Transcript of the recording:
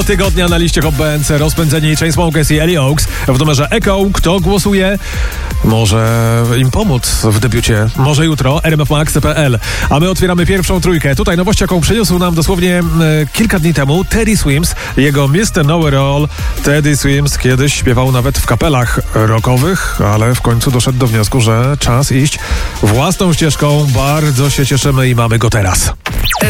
Tygodnia na liście Hot BNC Rozpędzeni Chainsmokers i Ellie Oaks w numerze Echo. Kto głosuje? Może im pomóc w debiucie. Może jutro. rmfmax.pl. A my otwieramy pierwszą trójkę. Tutaj nowość, jaką przyniósł nam dosłownie kilka dni temu Teddy Swims. Jego Mr. Know-It-All. Teddy Swims kiedyś śpiewał nawet w kapelach rockowych, ale w końcu doszedł do wniosku, że czas iść własną ścieżką. Bardzo się cieszymy i mamy go teraz.